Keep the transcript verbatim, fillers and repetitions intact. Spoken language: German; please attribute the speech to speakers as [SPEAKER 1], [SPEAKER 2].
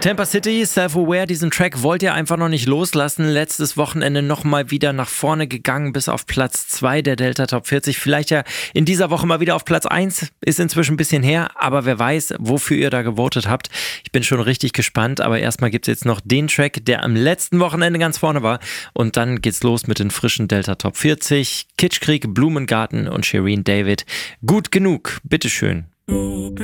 [SPEAKER 1] Tampa City, Self-Aware, diesen Track wollt ihr einfach noch nicht loslassen. Letztes Wochenende nochmal wieder nach vorne gegangen, bis auf Platz zwei der Delta Top vierzig. Vielleicht ja in dieser Woche mal wieder auf Platz eins, ist inzwischen ein bisschen her, aber wer weiß, wofür ihr da gewotet habt. Ich bin schon richtig gespannt, aber erstmal gibt es jetzt noch den Track, der am letzten Wochenende ganz vorne war. Und dann geht's los mit den frischen Delta Top vierzig. Kitschkrieg, Blumengarten und Shireen David. Gut genug, bitteschön.